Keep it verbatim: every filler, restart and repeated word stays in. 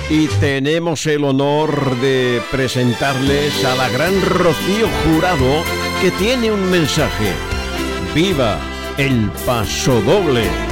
Y tenemos el honor de presentarles a la gran Rocío Jurado, que tiene un mensaje. ¡Viva el Pasodoble!